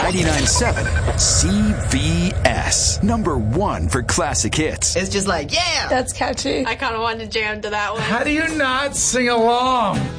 99.7 CVS. Number one for classic hits. It's just like, yeah! That's catchy. I kind of wanted to jam to that one. How do you not sing along?